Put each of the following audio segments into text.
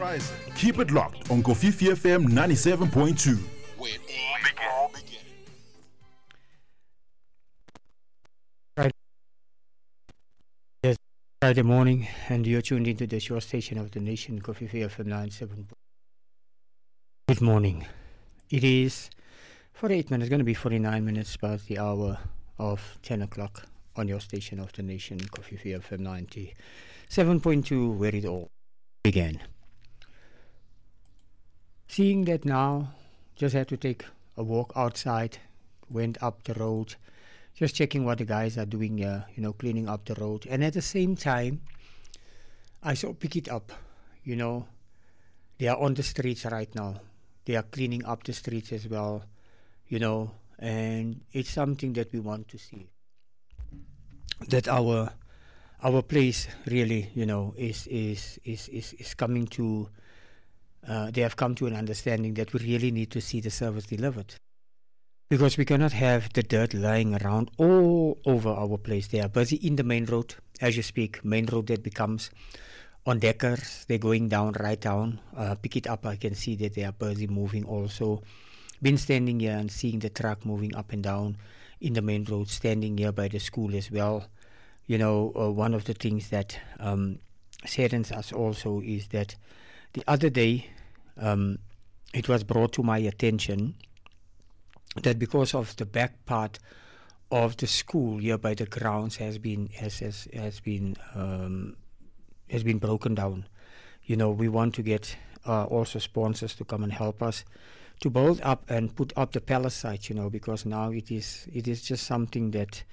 Rising. Keep it locked on Kofifi FM 97.2. Where it all began. Friday morning, and you're tuned into the show station of the nation, Kofifi FM 97. Good morning. It is 48 minutes, going to be 49 minutes past the hour of 10 o'clock on your station of the nation, Kofifi FM 97.2, where it all began. Seeing that now, just had to take a walk outside, went up the road, just checking what the guys are doing here, cleaning up the road. And at the same time, I saw Pick It Up, they are on the streets right now. They are cleaning up the streets as well, and it's something that we want to see. That our place really, is coming to, they have come to an understanding that we really need to see the service delivered. Because we cannot have the dirt lying around all over our place. They are busy in the main road, as you speak. Main road that becomes on deckers. They're going down, right down. Pick It Up, I can see that they are busy moving also. Been standing here and seeing the truck moving up and down in the main road, standing here by the school as well. One of the things that saddens us also is that the other day it was brought to my attention that because of the back part of the school here by the grounds has been broken down. We want to get also sponsors to come and help us to build up and put up the palisades, because now it is just something that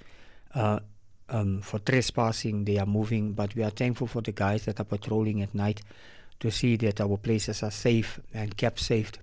for trespassing they are moving, but we are thankful for the guys that are patrolling at night to see that our places are safe and kept safe.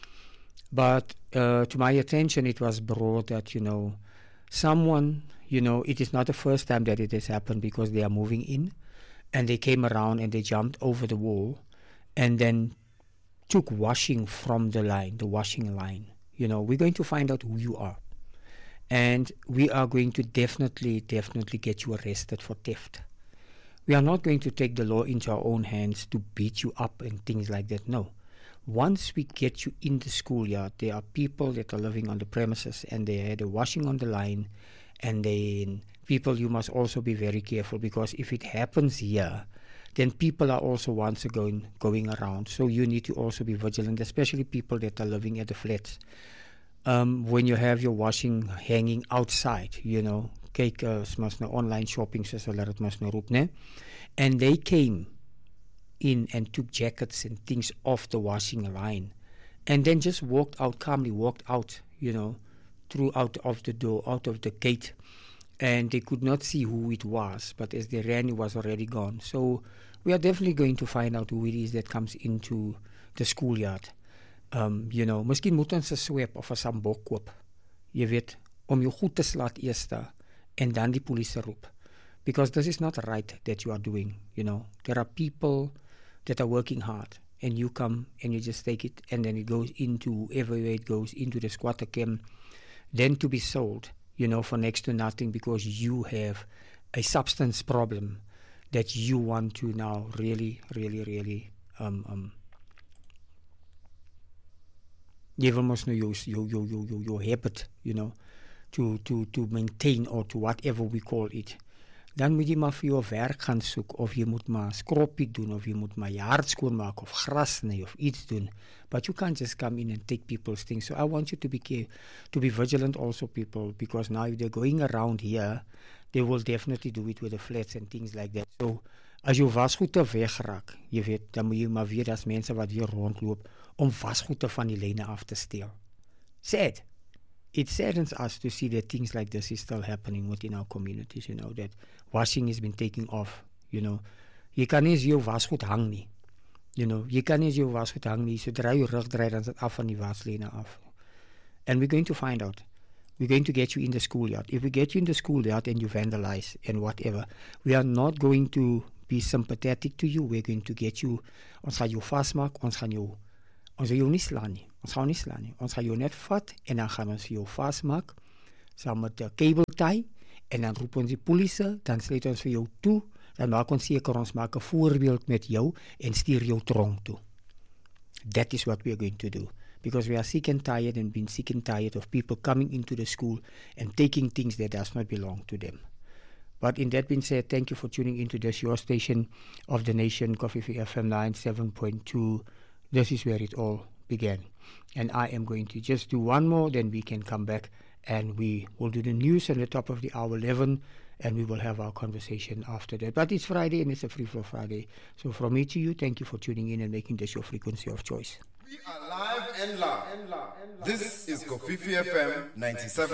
But to my attention, it was brought that, someone, it is not the first time that it has happened because they are moving in and they came around and they jumped over the wall and then took washing from the washing line. We're going to find out who you are. And we are going to definitely get you arrested for theft. We are not going to take the law into our own hands to beat you up and things like that. No. Once we get you in the schoolyard, there are people that are living on the premises and they had a washing on the line. And then people, you must also be very careful, because if it happens here, then people are also once again going around. So you need to also be vigilant, especially people that are living at the flats. When you have your washing hanging outside, kyk, must no online shopping, soos hulle dit must no roep, ne? And they came in and took jackets and things off the washing line and then just calmly walked out, through out of the door, out of the gate, and they could not see who it was, but as they ran, it was already gone. So we are definitely going to find out who it is that comes into the schoolyard. Miskien moet ons 'n sweep of 'n sambok koop, jy weet, om jou goed te slaat eers en dan die polisie roep. Because this is not right that you are doing, There are people that are working hard, and you come and you just take it, and then it goes into, everywhere it goes, into the squatter camp, then to be sold, for next to nothing, because you have a substance problem that you want to now really, really, really, you must know your habit, to maintain, or to whatever we call it. Dan moet jy maar vir jou werk gaan soek, of jy moet maar skroppie doen, of jy moet maar jou hart skoonmaak, of gras sny, of iets doen. But you can't just come in and take people's things. So I want you to be vigilant also, people, because now if they're going around here, they will definitely do it with the flats and things like that. So as jou wasgoede wegraak, jy weet, dan moet jy maar weer as mense wat hier rondloop om wasgoede van die lyne af te steel. Sad. It saddens us to see that things like this is still happening within our communities, that washing has been taking off, Jy kan nie jou wasgoed hang nie. Jy kan nie jou wasgoed hang nie. Sodra jy rug draai, dan is dit af van die waslyne af. And we're going to find out. We're going to get you in the schoolyard. If we get you in the schoolyard and you vandalize and whatever, we are not going to be sympathetic to you. We're going to get you, ons gaan jou vasmaak, ons gaan jou nie slaan nie. Ons gaan jou net vat en dan gaan ons jou vasmaak saam met 'n cable tie en dan roep ons die polisie, dan sluit ons vir jou toe, dan maak ons seker ons maak 'n voorbeeld met jou en stuur jou tronk toe. That is what we are going to do, because we are sick and tired and been sick and tired of people coming into the school and taking things that does not belong to them. But in that being said, thank you for tuning into this, your station of the nation, Coffee FM 97.2. This is where it all began. And I am going to just do one more, then we can come back and we will do the news at the top of the hour 11, and we will have our conversation after that. But it's Friday and it's a Free Flow Friday. So from me to you, thank you for tuning in and making this your frequency of choice. We are live and loud. This is Kofifi FM 97.